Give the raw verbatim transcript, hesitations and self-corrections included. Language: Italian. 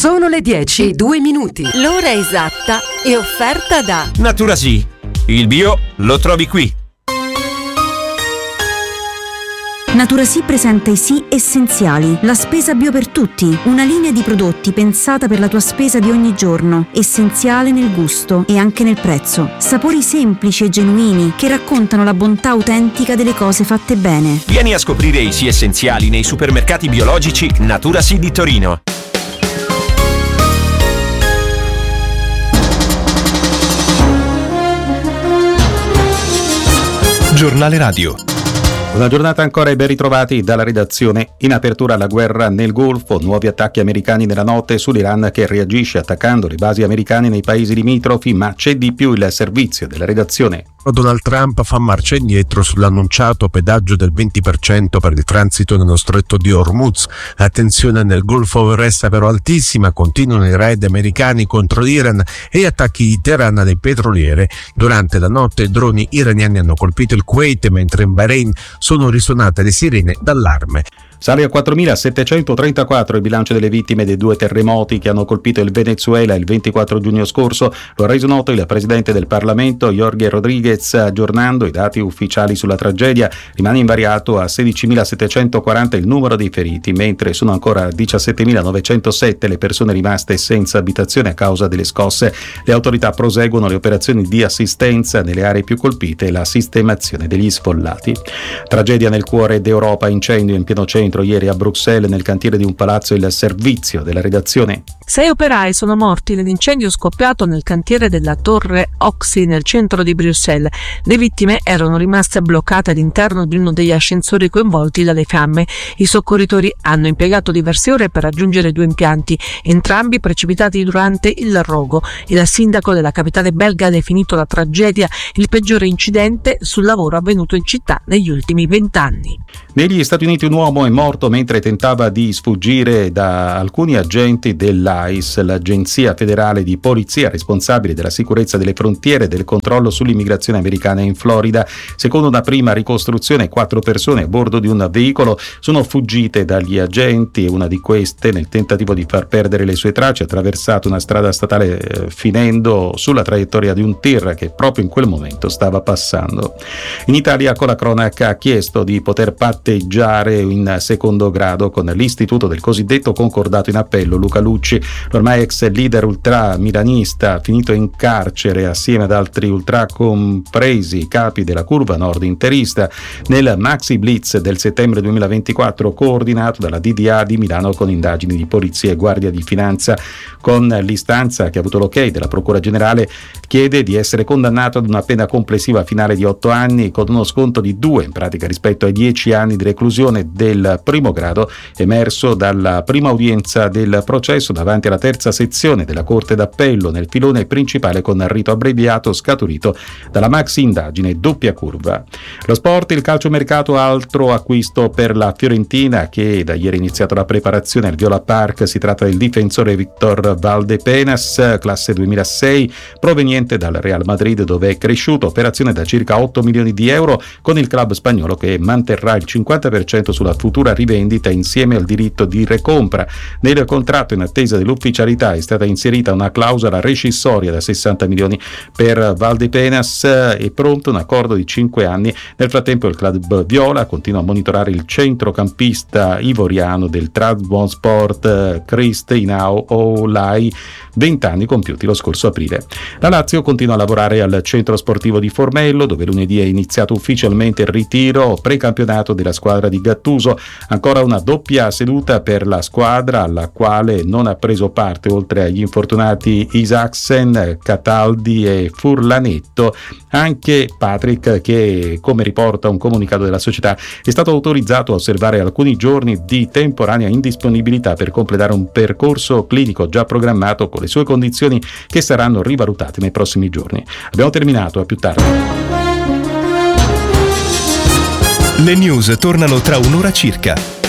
Sono le dieci e due minuti. L'ora esatta è offerta da Naturasì. Il bio lo trovi qui. Naturasì presenta i Sì Essenziali, la spesa bio per tutti, una linea di prodotti pensata per la tua spesa di ogni giorno, essenziale nel gusto e anche nel prezzo. Sapori semplici e genuini che raccontano la bontà autentica delle cose fatte bene. Vieni a scoprire i Sì Essenziali nei supermercati biologici Naturasì di Torino. Giornale Radio. Una giornata ancora e ben ritrovati dalla redazione. In apertura alla guerra nel Golfo, nuovi attacchi americani nella notte sull'Iran che reagisce attaccando le basi americane nei paesi limitrofi, ma c'è di più il servizio della redazione. Donald Trump fa marcia indietro sull'annunciato pedaggio del venti per cento per il transito nello stretto di Hormuz. La tensione nel Golfo resta però altissima, continuano i raid americani contro l'Iran e gli attacchi di Teheran alle petroliere. Durante la notte droni iraniani hanno colpito il Kuwait, mentre in Bahrain sono risuonate le sirene d'allarme. Sale a quattromilasettecentotrentaquattro il bilancio delle vittime dei due terremoti che hanno colpito il Venezuela il ventiquattro giugno scorso. Lo ha reso noto il presidente del Parlamento, Jorge Rodriguez, aggiornando i dati ufficiali sulla tragedia. Rimane invariato a sedicimilasettecentoquaranta il numero dei feriti, mentre sono ancora diciassettemilanovecentosette le persone rimaste senza abitazione a causa delle scosse. Le autorità proseguono le operazioni di assistenza nelle aree più colpite e la sistemazione degli sfollati. Tragedia nel cuore d'Europa, incendio in pieno centro ieri a Bruxelles nel cantiere di un palazzo. Il servizio della redazione. Sei operai sono morti nell'incendio scoppiato nel cantiere della torre Oxy nel centro di Bruxelles. Le vittime erano rimaste bloccate all'interno di uno degli ascensori coinvolti dalle fiamme. I soccorritori hanno impiegato diverse ore per raggiungere due impianti, entrambi precipitati durante il rogo. Il sindaco della capitale belga ha definito la tragedia il peggiore incidente sul lavoro avvenuto in città negli ultimi vent'anni. Negli Stati Uniti un uomo è morto mentre tentava di sfuggire da alcuni agenti dell'A I S, l'agenzia federale di polizia responsabile della sicurezza delle frontiere e del controllo sull'immigrazione americana in Florida. Secondo una prima ricostruzione, quattro persone a bordo di un veicolo sono fuggite dagli agenti e una di queste, nel tentativo di far perdere le sue tracce, ha attraversato una strada statale eh, finendo sulla traiettoria di un tir che proprio in quel momento stava passando. In Italia, con la cronaca, ha chiesto di poter patteggiare in secondo grado con l'istituto del cosiddetto concordato in appello. Luca Lucci, l'ormai ex leader ultra milanista, finito in carcere assieme ad altri ultra, compresi capi della curva nord interista, nel maxi blitz del settembre duemilaventiquattro coordinato dalla D D A di Milano con indagini di polizia e guardia di finanza. Con l'istanza che ha avuto l'ok della Procura Generale, chiede di essere condannato ad una pena complessiva finale di otto anni con uno sconto di due, in pratica rispetto ai dieci anni di reclusione del primo grado, emerso dalla prima udienza del processo davanti alla terza sezione della Corte d'Appello nel filone principale con rito abbreviato scaturito dalla maxi indagine doppia curva. Lo sport, il calciomercato, altro acquisto per la Fiorentina che da ieri ha iniziato la preparazione al Viola Park. Si tratta del difensore Victor Valdepenas, classe duemilasei, proveniente dal Real Madrid dove è cresciuto, operazione da circa otto milioni di euro con il club spagnolo che manterrà il cinquanta per cento sulla futura rivendita insieme al diritto di recompra. Nel contratto, in attesa dell'ufficialità, è stata inserita una clausola rescissoria da sessanta milioni per Valdepenas. È pronto un accordo di cinque anni. Nel frattempo il club viola continua a monitorare il centrocampista ivoriano del Trabzonspor Christ Inao Olai, venti anni compiuti lo scorso aprile. La Lazio continua a lavorare al centro sportivo di Formello, dove lunedì è iniziato ufficialmente il ritiro precampionato della squadra di Gattuso. Ancora una doppia seduta per la squadra, alla quale non ha preso parte, oltre agli infortunati Isaksen, Cataldi e Furlanetto, anche Patrick, che, come riporta un comunicato della società, è stato autorizzato a osservare alcuni giorni di temporanea indisponibilità per completare un percorso clinico già programmato con le sue condizioni che saranno rivalutate nei prossimi giorni. Abbiamo terminato, a più tardi. Le news tornano tra un'ora circa.